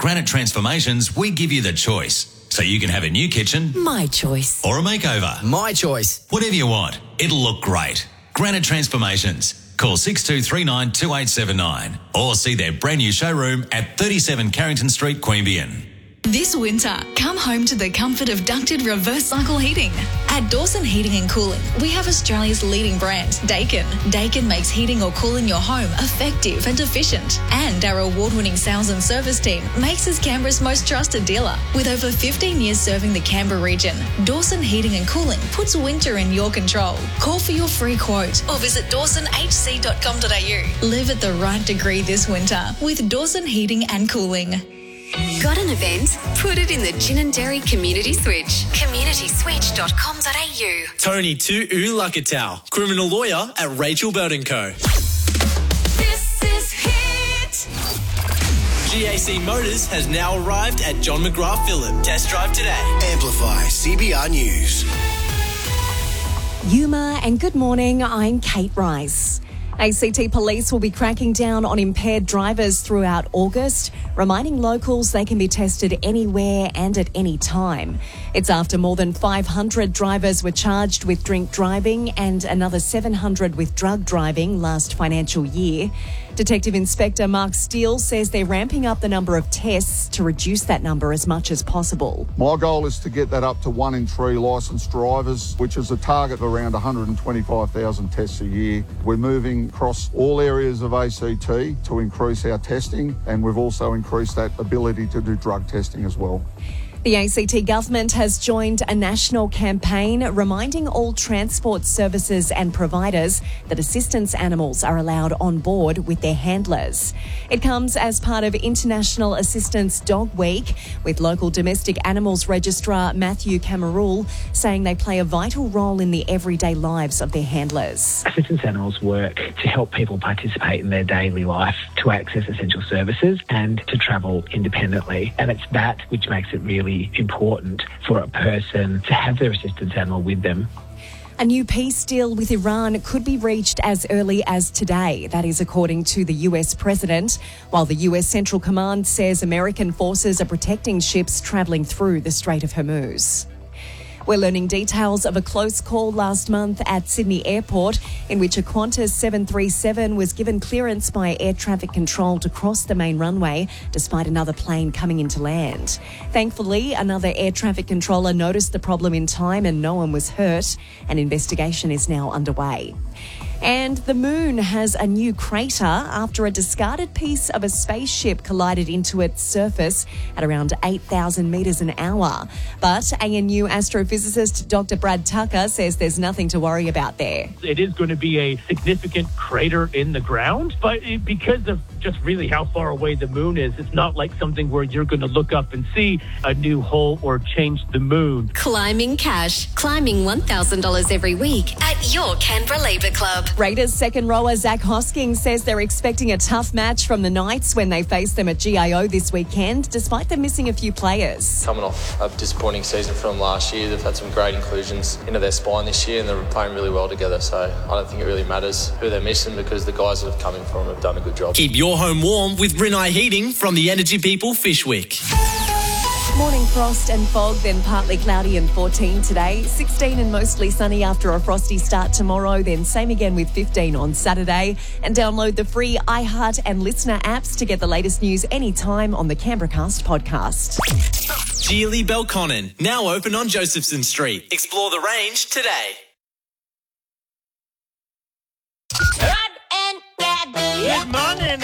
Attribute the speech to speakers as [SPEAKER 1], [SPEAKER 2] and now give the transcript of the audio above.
[SPEAKER 1] Granite Transformations, we give you the choice. So you can have a new kitchen.
[SPEAKER 2] My choice.
[SPEAKER 1] Or a makeover.
[SPEAKER 3] My choice.
[SPEAKER 1] Whatever you want, it'll look great. Granite Transformations. Call 6239 2879 or see their brand new showroom at 37 Carrington Street, Queanbeyan.
[SPEAKER 4] This winter, come home to the comfort of ducted reverse cycle heating. At Dawson Heating and Cooling, we have Australia's leading brand, Daikin. Daikin makes heating or cooling your home effective and efficient. And our award-winning sales and service team makes us Canberra's most trusted dealer. With over 15 years serving the Canberra region, Dawson Heating and Cooling puts winter in your control. Call for your free quote or visit dawsonhc.com.au. Live at the right degree this winter with Dawson Heating and Cooling.
[SPEAKER 2] Got an event? Put it in the Ginninderry Community Switch. communityswitch.com.au.
[SPEAKER 5] Tony Tu Lakatau, criminal lawyer at Rachel Burton Co.
[SPEAKER 2] This is Hit.
[SPEAKER 5] GAC Motors has now arrived at John McGrath Phillip. Test drive today.
[SPEAKER 6] Amplify CBR News.
[SPEAKER 7] Yuma and good morning, I'm Kate Rice. ACT Police will be cracking down on impaired drivers throughout August, reminding locals they can be tested anywhere and at any time. It's after more than 500 drivers were charged with drink driving and another 700 with drug driving last financial year. Detective Inspector Mark Steele says they're ramping up the number of tests to reduce that number as much as possible.
[SPEAKER 8] My goal is to get that up to 1 in 3 licensed drivers, which is a target of around 125,000 tests a year. We're moving across all areas of ACT to increase our testing, and we've also increased that ability to do drug testing as well.
[SPEAKER 7] The ACT government has joined a national campaign reminding all transport services and providers that assistance animals are allowed on board with their handlers. It comes as part of International Assistance Dog Week, with local domestic animals registrar Matthew Camerul saying they play a vital role in the everyday lives of their handlers.
[SPEAKER 9] Assistance animals work to help people participate in their daily life, to access essential services and to travel independently. And it's that which makes it really important for a person to have their assistance animal with them.
[SPEAKER 7] A new peace deal with Iran could be reached as early as today. That is according to the US president, while the US Central Command says American forces are protecting ships travelling through the Strait of Hormuz. We're learning details of a close call last month at Sydney Airport in which a Qantas 737 was given clearance by air traffic control to cross the main runway despite another plane coming into land. Thankfully, another air traffic controller noticed the problem in time and no one was hurt. An investigation is now underway. And the moon has a new crater after a discarded piece of a spaceship collided into its surface at around 8,000 metres an hour. But ANU astrophysicist Dr. Brad Tucker says there's nothing to worry about there.
[SPEAKER 10] It is going to be a significant crater in the ground, but because of just really how far away the moon is, it's not like something where you're going to look up and see a new hole or change the moon.
[SPEAKER 2] Climbing cash. Climbing $1,000 every week at your Canberra Labour Club.
[SPEAKER 7] Raiders second rower Zach Hosking says they're expecting a tough match from the Knights when they face them at GIO this weekend, despite them missing a few players.
[SPEAKER 11] Coming off a disappointing season from last year, they've had some great inclusions into their spine this year and they're playing really well together, so I don't think it really matters who they're missing because the guys that have come in for them have done a good job.
[SPEAKER 5] Keep your home warm with Rinnai Heating from the Energy People Fishwick.
[SPEAKER 7] Morning frost and fog, then partly cloudy and 14 today. 16 and mostly sunny after a frosty start tomorrow, then same again with 15 on Saturday. And download the free iHeart and Listener apps to get the latest news anytime on the Canberracast podcast.
[SPEAKER 5] Geely Belconnen, now open on Josephson Street. Explore the range today.
[SPEAKER 12] Good morning.